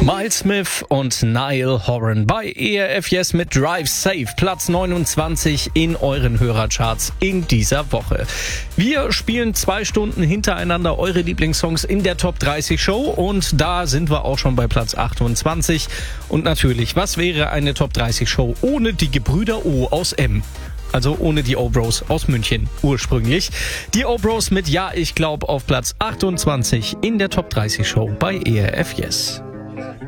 Miles Smith und Niall Horan bei ERF Yes mit Drive Safe, Platz 29 in euren Hörercharts in dieser Woche. Wir spielen 2 Stunden hintereinander eure Lieblingssongs in der Top 30 Show und da sind wir auch schon bei Platz 28. Und natürlich, was wäre eine Top 30 Show ohne die Gebrüder O aus M? Also ohne die O-Bros aus München ursprünglich. Die O-Bros mit Ja, ich glaub auf Platz 28 in der Top 30 Show bei ERF Yes.